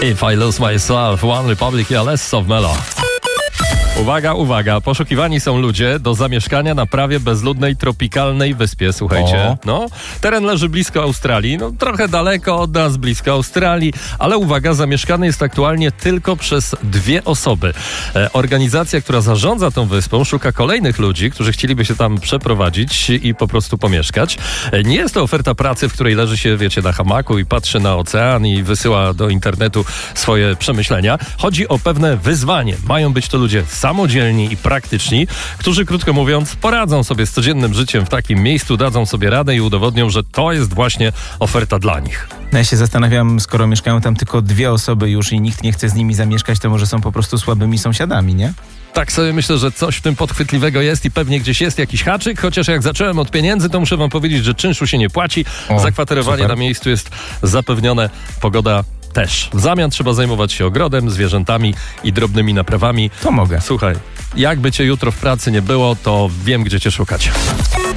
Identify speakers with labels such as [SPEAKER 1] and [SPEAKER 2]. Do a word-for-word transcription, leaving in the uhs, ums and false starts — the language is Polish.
[SPEAKER 1] If I lose myself, One Republic i Alesso w Melo. Uwaga, uwaga, poszukiwani są ludzie do zamieszkania na prawie bezludnej, tropikalnej wyspie, słuchajcie.
[SPEAKER 2] O.
[SPEAKER 1] No, teren leży blisko Australii, no trochę daleko od nas, blisko Australii, ale uwaga, zamieszkany jest aktualnie tylko przez dwie osoby. E, organizacja, która zarządza tą wyspą, szuka kolejnych ludzi, którzy chcieliby się tam przeprowadzić i po prostu pomieszkać. E, nie jest to oferta pracy, w której leży się, wiecie, na hamaku i patrzy na ocean i wysyła do internetu swoje przemyślenia. Chodzi o pewne wyzwanie. Mają być to ludzie samodzielni i praktyczni, którzy, krótko mówiąc, poradzą sobie z codziennym życiem w takim miejscu, dadzą sobie radę i udowodnią, że to jest właśnie oferta dla nich.
[SPEAKER 2] No ja się zastanawiam, skoro mieszkają tam tylko dwie osoby już i nikt nie chce z nimi zamieszkać, to może są po prostu słabymi sąsiadami, nie?
[SPEAKER 1] Tak sobie myślę, że coś w tym podchwytliwego jest i pewnie gdzieś jest jakiś haczyk, chociaż jak zacząłem od pieniędzy, to muszę wam powiedzieć, że czynszu się nie płaci.
[SPEAKER 2] O,
[SPEAKER 1] Zakwaterowanie
[SPEAKER 2] super.
[SPEAKER 1] na miejscu jest zapewnione, pogoda też. W zamian trzeba zajmować się ogrodem, zwierzętami i drobnymi naprawami.
[SPEAKER 2] To mogę.
[SPEAKER 1] Słuchaj, jakby cię jutro w pracy nie było, to wiem, gdzie cię szukać.